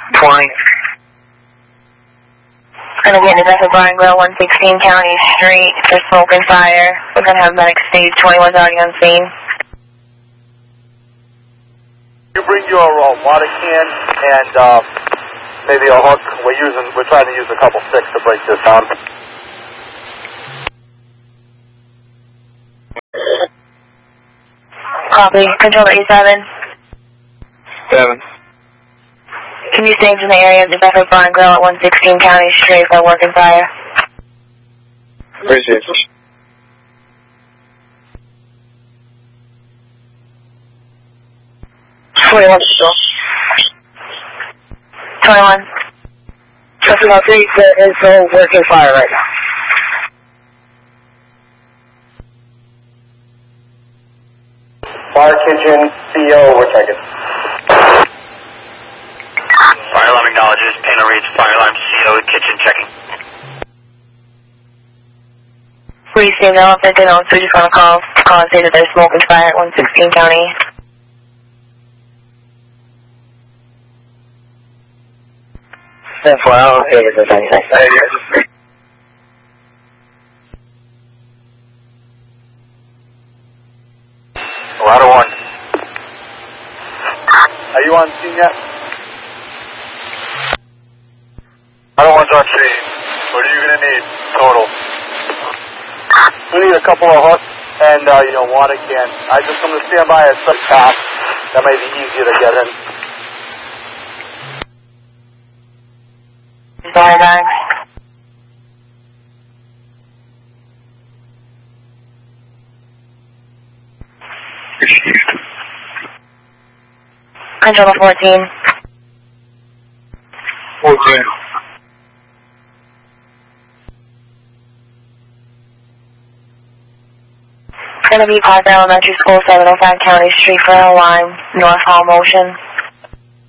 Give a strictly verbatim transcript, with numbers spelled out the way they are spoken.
twenty. Gonna get into Bethel Barn Grill, one sixteen County Street for smoke and fire. We're gonna have medic stage twenty-one's already on scene. You bring your uh, water can and uh, maybe a hook. We're using, we're trying to use a couple sticks to break this down. Copy. Control eight seven. Seven. Can you stage in the area of the Bethel Barn Grill at one sixteen County Street for work and fire? Appreciate it. twenty-one. twenty-one. Trustee Maltese, there is no working fire right now. Fire kitchen, C O, we're checking. Fire alarm acknowledges, panel reads, fire alarm C O, kitchen checking. Please stay the elephant and also just want to call, call and say that there's smoke and fire at one sixteen County. That's why I don't think it's anything. Ladder one. Are you on scene yet? Ladder one's on scene. What are you going to need total? We need a couple of hooks and, uh, you know, water can. I just going to stand by at some top. That may be easier to get in. Sorry, guys. Control fourteen. fourteen. Gonna be Parker Elementary School, seven oh five County Street for an alarm, North Hall motion.